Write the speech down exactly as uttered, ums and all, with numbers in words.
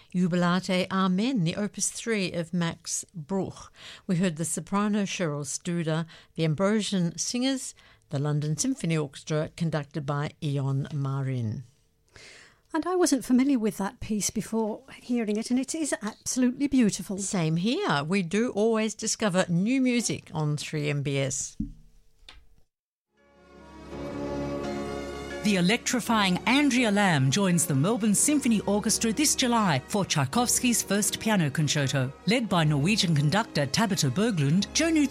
Jubilate Amen, the Opus three of Max Bruch. We heard the soprano Cheryl Studer, the Ambrosian Singers, the London Symphony Orchestra, conducted by Ion Marin. And I wasn't familiar with that piece before hearing it, and it is absolutely beautiful. Same here. We do always discover new music on three M B S. The electrifying Andrea Lamb joins the Melbourne Symphony Orchestra this July for Tchaikovsky's first piano concerto. Led by Norwegian conductor Tabita Berglund, Joe